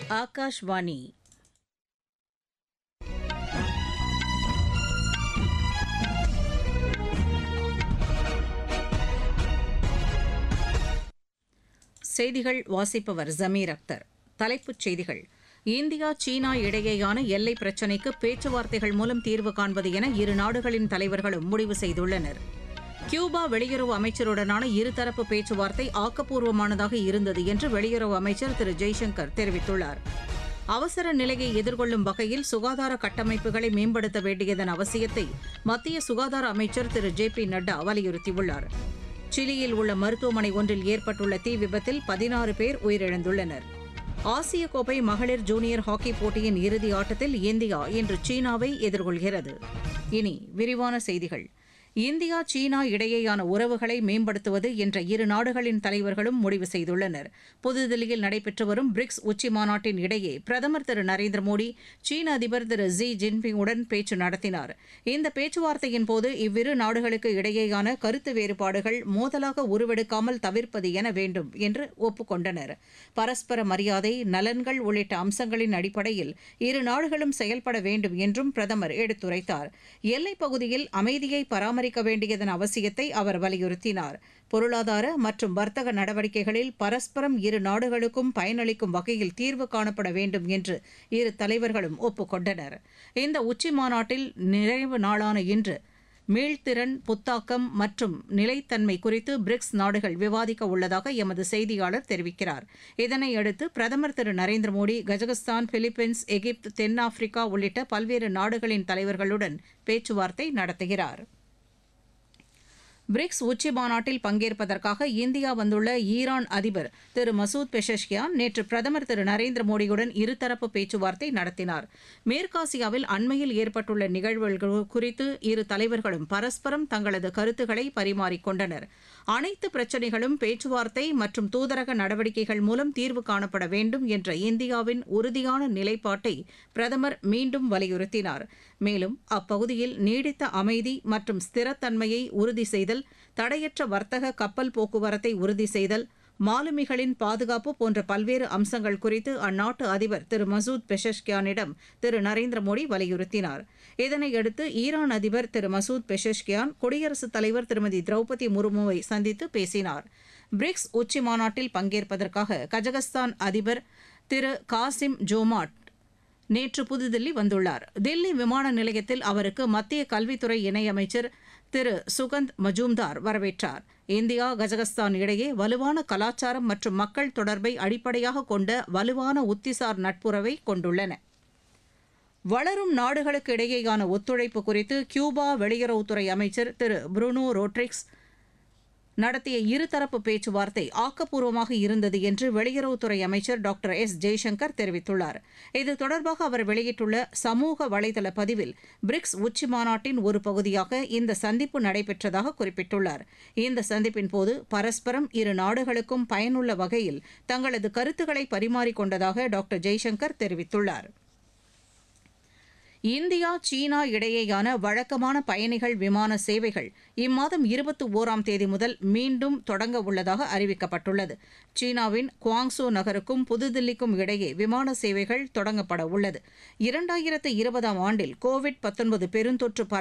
ஆகாஷ்வாணி. செய்திகள் வாசிப்பவர் ஜமீர் அக்தர். தலைப்புச் செய்திகள்: இந்தியா சீனா இடையேயான எல்லை பிரச்சினைக்கு பேச்சுவார்த்தைகள் மூலம் தீர்வு காண்பது என இரு நாடுகளின் தலைவர்களும் முடிவு செய்துள்ளனர். கியூபா வெளியுறவு அமைச்சருடனான இருதரப்பு பேச்சுவார்த்தை ஆக்கப்பூர்வமானதாக இருந்தது என்று வெளியுறவு அமைச்சர் திரு ஜெய்சங்கர் தெரிவித்துள்ளார். அவசர நிலையை எதிர்கொள்ளும் வகையில் சுகாதார கட்டமைப்புகளை மேம்படுத்த வேண்டியதன் அவசியத்தை மத்திய சுகாதார அமைச்சர் திரு ஜே.பி. நட்டா வலியுறுத்தியுள்ளார். சிலியில் உள்ள மருத்துவமனை ஒன்றில் ஏற்பட்டுள்ள தீ விபத்தில் 16 பேர் உயிரிழந்துள்ளனர். ஆசிய கோப்பை மகளிர் ஜூனியர் ஹாக்கி போட்டியின் இறுதி ஆட்டத்தில் இந்தியா இன்று சீனாவை எதிர்கொள்கிறது. இனி விரிவான செய்திகள். இந்தியா சீனா இடையேயான உறவுகளை மேம்படுத்துவது என்ற இரு நாடுகளின் தலைவர்களும் முடிவு செய்துள்ளனர். புதுதில்லியில் நடைபெற்று வரும் பிரிக்ஸ் உச்சிமாநாட்டின் இடையே பிரதமர் திரு நரேந்திர மோடி சீன அதிபர் திரு ஜி ஜின்பிங்குடன் பேச்சு நடத்தினார். இந்த பேச்சுவார்த்தையின் போது இவ்விரு நாடுகளுக்கு இடையேயான கருத்து வேறுபாடுகள் மோதலாக உருவெடுக்காமல் தவிர்ப்பது என வேண்டும் என்று ஒப்புக்கொண்டனர். பரஸ்பர மரியாதை, நலன்கள் உள்ளிட்ட அம்சங்களின் அடிப்படையில் இரு நாடுகளும் செயல்பட வேண்டும் என்றும் பிரதமர் எடுத்துரைத்தார். எல்லைப் பகுதியில் அமைதியை பராமரிக்க வேண்டியதன் அவசியத்தை அவர் வலியுறுத்தினார். பொருளாதார மற்றும் வர்த்தக நடவடிக்கைகளில் பரஸ்பரம் இரு நாடுகளுக்கும் பயனளிக்கும் வகையில் தீர்வு காணப்பட வேண்டும் என்று இரு தலைவர்களும் ஒப்புக்கொண்டனர். இந்த உச்சிமாநாட்டில் நிறைவு நாளான இன்று மீள்திறன், புத்தாக்கம் மற்றும் நிலைத்தன்மை குறித்து பிரிக்ஸ் நாடுகள் விவாதிக்க உள்ளதாக எமது செய்தியாளர் தெரிவிக்கிறார். இதனையடுத்து பிரதமர் திரு நரேந்திர மோடி கஜகஸ்தான், பிலிப்பைன்ஸ், எகிப்து, தென்னாப்பிரிக்கா உள்ளிட்ட பல்வேறு நாடுகளின் தலைவர்களுடன் பேச்சுவார்த்தை நடத்துகிறார். பிரிக்ஸ் உச்சிமாநாட்டில் பங்கேற்பதற்காக இந்தியா வந்துள்ள ஈரான் அதிபர் திரு மசூத் பெஷஷ்கியான் நேற்று பிரதமர் திரு நரேந்திர மோடியுடன் இருதரப்பு பேச்சுவார்த்தை நடத்தினார். மேற்காசியாவில் அண்மையில் ஏற்பட்டுள்ள நிகழ்வுகள் குறித்து இரு தலைவர்களும் பரஸ்பரம் தங்களது கருத்துக்களை பரிமாறிக்கொண்டனர். அனைத்து பிரச்சினைகளும் பேச்சுவார்த்தை மற்றும் தூதரக நடவடிக்கைகள் மூலம் தீர்வு காணப்பட வேண்டும் என்ற இந்தியாவின் உறுதியான நிலைப்பாட்டை பிரதமர் மீண்டும் வலியுறுத்தினார். மேலும் அப்பகுதியில் நீடித்த அமைதி மற்றும் ஸ்திரத்தன்மையை உறுதி செய்தல், தடையற்ற வர்த்தக கப்பல் போக்குவரத்தை உறுதி செய்தல், மாலுமிகளின் பாதுகாப்பு போன்ற பல்வேறு அம்சங்கள் குறித்து அந்நாட்டு அதிபர் திரு மசூத் பெஷஷ்கியானிடம் திரு நரேந்திர மோடி வலியுறுத்தினார். இதனையடுத்து ஈரான் அதிபர் திரு மசூத் பெஷஷ்கியான் குடியரசுத் தலைவர் திருமதி திரௌபதி முர்முவை சந்தித்து பேசினார். பிரிக்ஸ் உச்சிமாநாட்டில் பங்கேற்பதற்காக கஜகஸ்தான் அதிபர் திரு காசிம் ஜோமாட் நேற்று புதுதில்லி வந்துள்ளார். தில்லி விமான நிலையத்தில் அவருக்கு மத்திய கல்வித்துறை இணையமைச்சர் திரு சுகந்த் மஜூம்தார் வரவேற்றார். இந்தியா கஜகஸ்தான் இடையே வலுவான கலாச்சாரம் மற்றும் மக்கள் தொடர்பை அடிப்படையாக கொண்ட வலுவான உத்திசார் நட்புறவை கொண்டுள்ளன. வளரும் நாடுகளுக்கு இடையேயான ஒத்துழைப்பு குறித்து கியூபா வெளியுறவுத்துறை அமைச்சர் திரு புருனோ ரோட்ரிக்ஸ் நடத்திய இருதரப்பு பேச்சுவார்த்தை ஆக்கப்பூர்வமாக இருந்தது என்று வெளியுறவுத்துறை அமைச்சர் டாக்டர் எஸ். ஜெய்சங்கர் தெரிவித்துள்ளார். இது தொடர்பாக அவர் வெளியிட்டுள்ள சமூக வலைதள பதிவில் பிரிக்ஸ் உச்சிமாநாட்டின் ஒரு பகுதியாக இந்த சந்திப்பு நடைபெற்றதாக குறிப்பிட்டுள்ளார். இந்த சந்திப்பின் போது பரஸ்பரம் இரு நாடுகளுக்கும் பயனுள்ள வகையில் தங்களது கருத்துக்களை பரிமாறிக்கொண்டதாக டாக்டர் ஜெய்சங்கர் தெரிவித்துள்ளார். இந்தியா சீனா இடையேயான வழக்கமான பயணிகள் விமான சேவைகள் இம்மாதம் 21ஆம் தேதி முதல் மீண்டும் தொடங்க உள்ளதாக அறிவிக்கப்பட்டுள்ளது. சீனாவின் குவாங்சோ நகருக்கும் புதுதில்லிக்கும் இடையே விமான சேவைகள் தொடங்கப்பட உள்ளது. 2020ஆம் ஆண்டில் கோவிட்-19 பெருந்தொற்று